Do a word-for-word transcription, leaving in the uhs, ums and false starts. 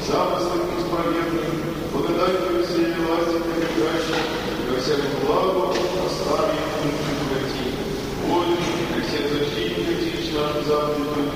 замыслах исповедных, благодатью всей власти прилежащей, во всяком благу остави и прекратить. Вот, как все защитники, наш западный